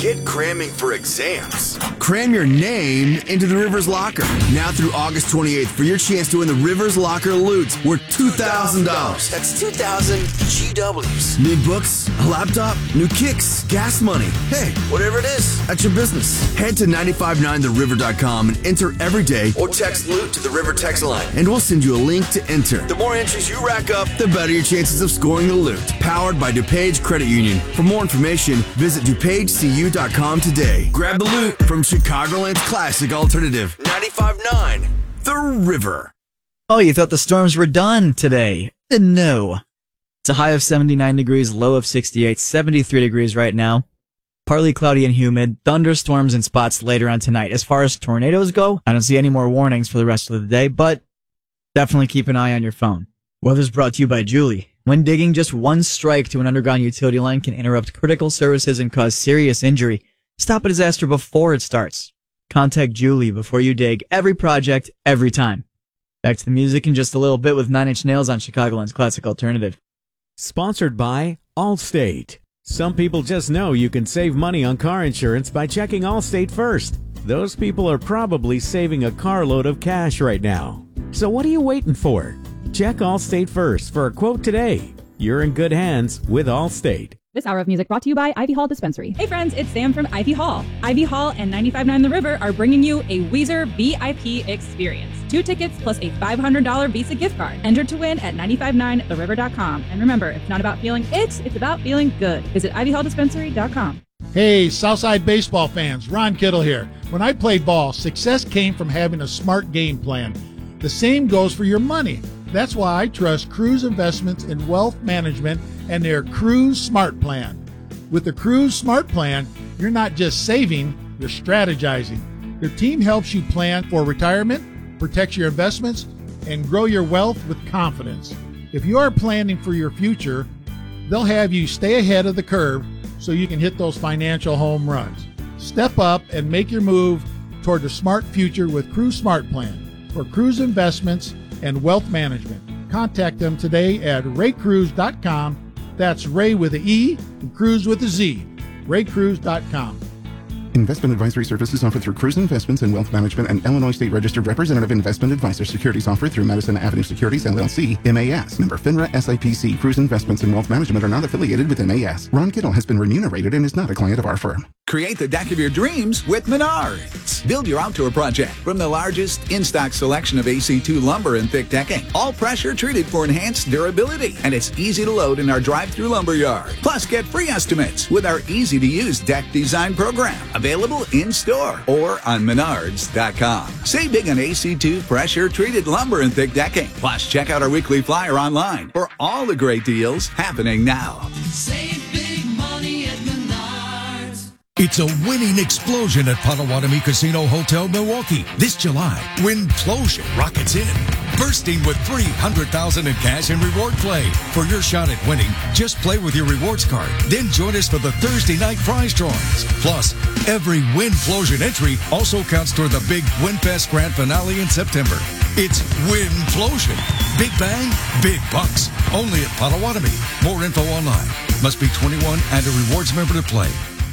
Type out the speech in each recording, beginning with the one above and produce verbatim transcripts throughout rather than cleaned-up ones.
Forget cramming for exams. Cram your name into the Rivers Locker. Now through August twenty-eighth for your chance to win the Rivers Locker Loot worth two thousand dollars. That's two thousand G Ws. New books, a laptop, new kicks, gas money. Hey, Whatever it is. that's your business. Head to nine five nine the river dot com and enter every day, Or text Loot to the River text line. and we'll send you a link to enter. The more entries you rack up, The better your chances of scoring the loot. Powered by DuPage Credit Union. For more information, visit DuPage C U dot com today. Grab the loot from Chicagoland's classic alternative, ninety-five point nine. The River. Oh, you thought the storms were done today? No. It's a high of seventy-nine degrees, low of sixty-eight, seventy-three degrees right now. Partly cloudy and humid, thunderstorms in spots later on tonight. As far as tornadoes go, I don't see any more warnings for the rest of the day, but definitely keep an eye on your phone. Weather's brought to you by Julie. When digging, just one strike to an underground utility line can interrupt critical services and cause serious injury. Stop a disaster before it starts. Contact Julie before you dig. Every project, every time. Back to the music in just a little bit with Nine Inch Nails on Chicagoland's Classic Alternative. Sponsored by Allstate. Some people just know you can save money on car insurance by checking Allstate first. Those people are probably saving a carload of cash right now. So what are you waiting for? Check Allstate first for a quote today. You're in good hands with Allstate. This hour of music brought to you by Ivy Hall Dispensary. Hey friends, it's Sam from Ivy Hall. Ivy Hall and ninety-five point nine The River are bringing you a Weezer V I P experience. Two tickets plus a five hundred dollars Visa gift card. Enter to win at nine five nine the river dot com. And remember, it's not about feeling it, it's about feeling good. Visit ivy hall dispensary dot com. Hey, Southside baseball fans, Ron Kittle here. When I played ball, success came from having a smart game plan. The same goes for your money. That's why I trust Cruise Investments in Wealth Management and their Cruise Smart Plan. With the Cruise Smart Plan, you're not just saving, you're strategizing. Their team helps you plan for retirement, protects your investments, and grow your wealth with confidence. If you are planning for your future, they'll have you stay ahead of the curve so you can hit those financial home runs. Step up and make your move toward a smart future with Cruise Smart Plan. For Cruise Investments and Wealth Management, contact them today at ray cruise dot com. That's Ray with an E and Cruise with a Z. ray cruise dot com. Investment advisory services offered through Cruise Investments and Wealth Management and Illinois State Registered Representative Investment Advisor. Securities offered through Madison Avenue Securities, L L C, M A S. Member FINRA S I P C. Cruise Investments and Wealth Management are not affiliated with M A S. Ron Kittle has been remunerated and is not a client of our firm. Create the deck of your dreams with Menards. Build your outdoor project from the largest in-stock selection of A C two lumber and thick decking. All pressure treated for enhanced durability. And it's easy to load in our drive-through lumber yard. Plus, get free estimates with our easy-to-use deck design program. Available in-store or on menards dot com. Save big on A C two pressure-treated lumber and thick decking. Plus, check out our weekly flyer online for all the great deals happening now. Save big money at Menards. It's a winning explosion at Potawatomi Casino Hotel Milwaukee. This July, Winplosion rockets in, bursting with three hundred thousand dollars in cash and reward play. For your shot at winning, just play with your rewards card. Then join us for the Thursday night prize drawings. Plus, every Winplosion entry also counts toward the big WinFest Grand Finale in September. It's Winplosion. Big bang, big bucks. Only at Potawatomi. More info online. Must be twenty-one and a rewards member to play.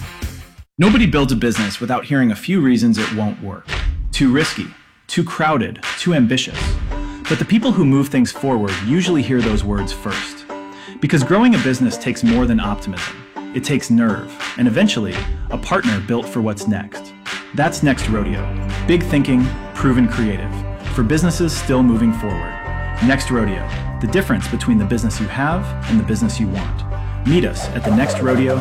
Nobody builds a business without hearing a few reasons it won't work. Too risky, too crowded, too ambitious. But the people who move things forward usually hear those words first. Because growing a business takes more than optimism. It takes nerve, and eventually, a partner built for what's next. That's Next Rodeo. Big thinking, proven creative. For businesses still moving forward. Next Rodeo. The difference between the business you have and the business you want. Meet us at the Next Rodeo